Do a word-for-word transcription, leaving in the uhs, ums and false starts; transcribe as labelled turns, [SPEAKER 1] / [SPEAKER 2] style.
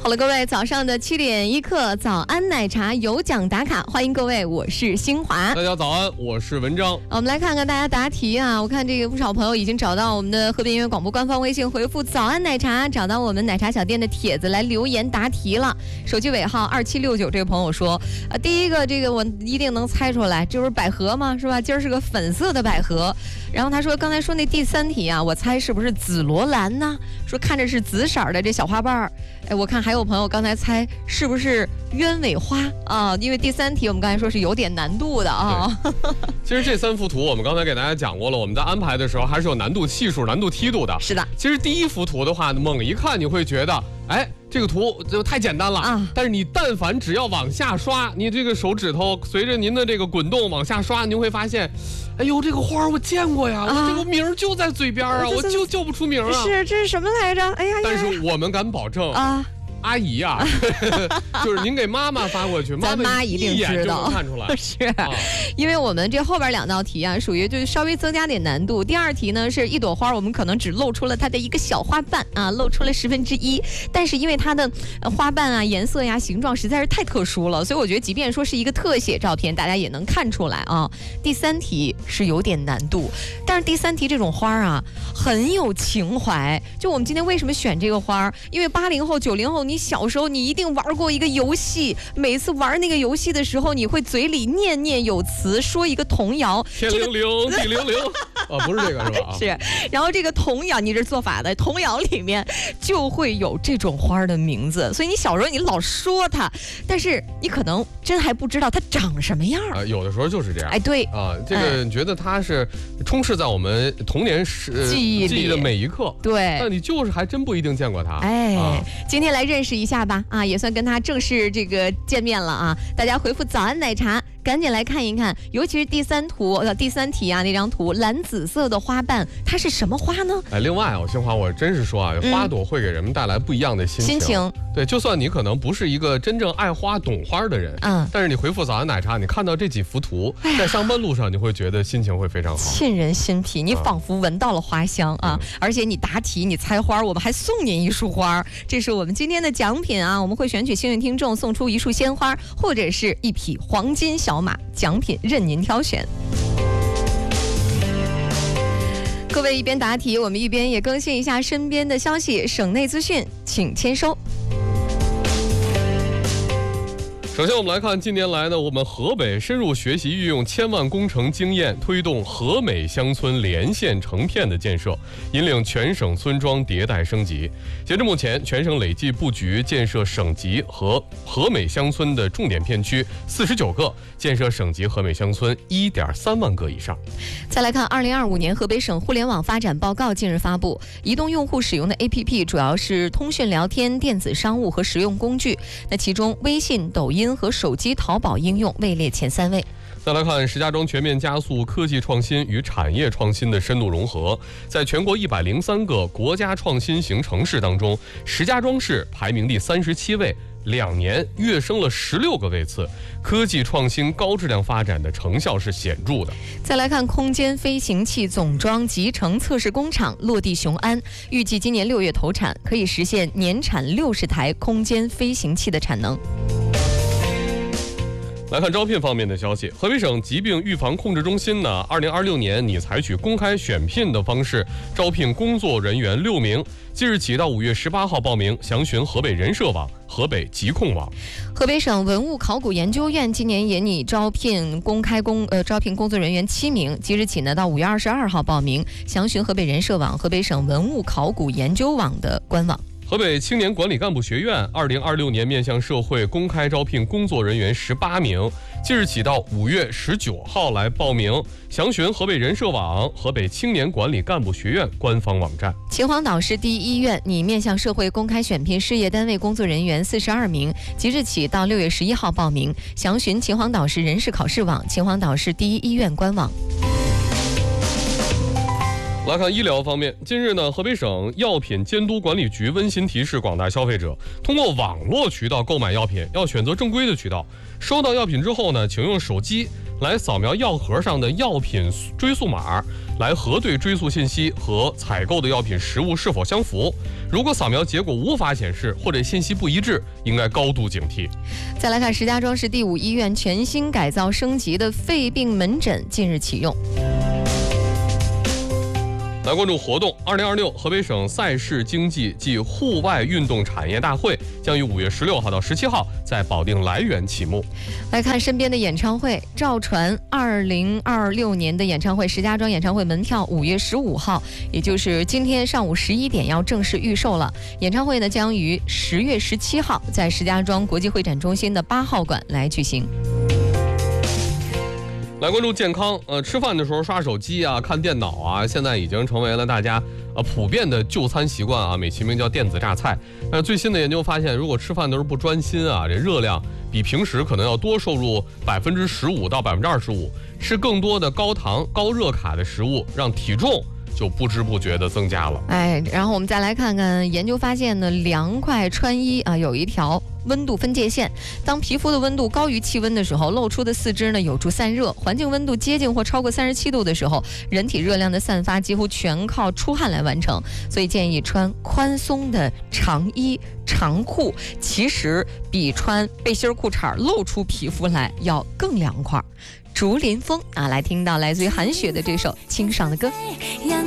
[SPEAKER 1] 好了，各位，早上的七点一刻，早安奶茶有奖打卡，欢迎各位，我是新华。
[SPEAKER 2] 大家早安，我是文章。
[SPEAKER 1] 我们来看看大家答题啊，我看这个不少朋友已经找到我们的河北音乐广播官方微信，回复早安奶茶，找到我们奶茶小店的帖子来留言答题了。手机尾号二七六九这位朋友说，呃，第一个这个我一定能猜出来，这不是百合吗？是吧？今儿是个粉色的百合。然后他说，刚才说那第三题啊，我猜是不是紫罗兰呢？说看着是紫色的这小花瓣儿。哎，我看还有朋友刚才猜是不是鸢尾花啊？因为第三题我们刚才说是有点难度的啊。
[SPEAKER 2] 其实这三幅图我们刚才给大家讲过了，我们在安排的时候还是有难度系数、难度梯度的。
[SPEAKER 1] 是的。
[SPEAKER 2] 其实第一幅图的话，猛一看你会觉得，哎，这个图就太简单了啊！但是你但凡只要往下刷，你这个手指头随着您的这个滚动往下刷，您会发现，哎呦，这个花我见过呀，啊、我这个名儿就在嘴边啊，我就叫不出名啊。
[SPEAKER 1] 是，这是什么来着？哎呀呀！
[SPEAKER 2] 但是我们敢保证
[SPEAKER 1] 啊。
[SPEAKER 2] 阿姨呀、啊，就是您给妈妈发过去，
[SPEAKER 1] 咱妈一定知道，
[SPEAKER 2] 看出来
[SPEAKER 1] 是、啊，因为我们这后边两道题啊，属于就是稍微增加点难度。第二题呢是一朵花，我们可能只露出了它的一个小花瓣啊，露出了十分之一，但是因为它的花瓣啊、颜色呀、形状实在是太特殊了，所以我觉得即便说是一个特写照片，大家也能看出来啊。第三题是有点难度，但是第三题这种花啊很有情怀。就我们今天为什么选这个花？因为八零后、九零后。你小时候你一定玩过一个游戏，每次玩那个游戏的时候，你会嘴里念念有词，说一个童谣，
[SPEAKER 2] 天灵灵地灵灵啊，不是这个是吧？
[SPEAKER 1] 是，然后这个童谣你这做法的童谣里面就会有这种花的名字，所以你小时候你老说它，但是你可能真还不知道它长什么样啊、
[SPEAKER 2] 呃。有的时候就是这样，
[SPEAKER 1] 哎，对
[SPEAKER 2] 啊，这个你觉得它是充斥在我们童年时、呃、
[SPEAKER 1] 记忆里
[SPEAKER 2] 记忆的每一刻，
[SPEAKER 1] 对，
[SPEAKER 2] 但你就是还真不一定见过它。
[SPEAKER 1] 哎，
[SPEAKER 2] 啊、
[SPEAKER 1] 今天来认识一下吧，啊，也算跟他正式这个见面了啊！大家回复早安奶茶，赶紧来看一看，尤其是第三图呃第三题啊那张图，蓝紫色的花瓣，它是什么花呢？
[SPEAKER 2] 哎，另外啊，新华，我真是说啊，花朵会给人们带来不一样的心情。
[SPEAKER 1] 心情
[SPEAKER 2] 对，就算你可能不是一个真正爱花懂花的人，嗯，但是你回复早安奶茶，你看到这几幅图，在上班路上，你会觉得心情会非常好，
[SPEAKER 1] 沁人心脾，你仿佛闻到了花香啊！嗯、而且你答题，你猜花，我们还送您一束花，这是我们今天的奖品啊！我们会选取幸运听众送出一束鲜花，或者是一匹黄金小马，奖品任您挑选。各位一边答题，我们一边也更新一下身边的消息，省内资讯，请签收。
[SPEAKER 2] 首先我们来看近年来呢，我们河北深入学习运用千万工程经验，推动河美乡村连线成片的建设，引领全省村庄迭代升级。截至目前，全省累计布局建设省级和河美乡村的重点片区四十九个，建设省级河美乡村一点三万个以上。
[SPEAKER 1] 再来看二零二五年河北省互联网发展报告近日发布，移动用户使用的 A P P 主要是通讯聊天、电子商务和实用工具，那其中微信、抖音和手机淘宝应用位列前三位。
[SPEAKER 2] 再来看石家庄全面加速科技创新与产业创新的深度融合，在全国一百零三个国家创新型城市当中，石家庄市排名第三十七位，两年跃升了十六个位次，科技创新高质量发展的成效是显著的。
[SPEAKER 1] 再来看空间飞行器总装集成测试工厂落地雄安，预计今年六月投产，可以实现年产六十台空间飞行器的产能。
[SPEAKER 2] 来看招聘方面的消息，河北省疾病预防控制中心呢，二零二六年拟采取公开选聘的方式招聘工作人员六名，即日起到五月十八号报名，详询河北人社网、河北疾控网。
[SPEAKER 1] 河北省文物考古研究院今年也拟招聘公开工呃招聘工作人员七名，即日起呢到五月二十二号报名，详询河北人社网、河北省文物考古研究网的官网。
[SPEAKER 2] 河北青年管理干部学院二零二六年面向社会公开招聘工作人员十八名，即日起到五月十九号来报名，详询河北人社网、河北青年管理干部学院官方网站。
[SPEAKER 1] 秦皇岛市第一医院拟面向社会公开选聘事业单位工作人员四十二名，即日起到六月十一号报名，详询秦皇岛市人事考试网、秦皇岛市第一医院官网。
[SPEAKER 2] 来看医疗方面，近日呢，河北省药品监督管理局温馨提示广大消费者，通过网络渠道购买药品要选择正规的渠道。收到药品之后呢，请用手机来扫描药盒上的药品追溯码，来核对追溯信息和采购的药品实物是否相符。如果扫描结果无法显示或者信息不一致，应该高度警惕。
[SPEAKER 1] 再来看石家庄市第五医院全新改造升级的肺病门诊近日启用。
[SPEAKER 2] 来关注活动，二零二六河北省赛事经济暨户外运动产业大会将于五月十六号到十七号在保定来源启幕。
[SPEAKER 1] 来看身边的演唱会，赵传二零二六年的演唱会石家庄演唱会门票五月十五号，也就是今天上午十一点要正式预售了。演唱会呢将于十月十七号在石家庄国际会展中心的八号馆来举行。
[SPEAKER 2] 来关注健康，呃，吃饭的时候刷手机啊、看电脑啊，现在已经成为了大家呃普遍的就餐习惯啊，美其名叫电子榨菜。那最新的研究发现，如果吃饭的时候不专心啊，这热量比平时可能要多摄入百分之十五到百分之二十五。吃更多的高糖、高热卡的食物，让体重就不知不觉的增加了。
[SPEAKER 1] 哎，然后我们再来看看研究发现呢，凉快穿衣啊有一条温度分界线，当皮肤的温度高于气温的时候，露出的四肢呢有助散热；环境温度接近或超过三十七度的时候，人体热量的散发几乎全靠出汗来完成。所以建议穿宽松的长衣、长裤，其实比穿背心裤衩露出皮肤来要更凉快。竹林风啊，来听到来自于韩雪的这首清爽的歌。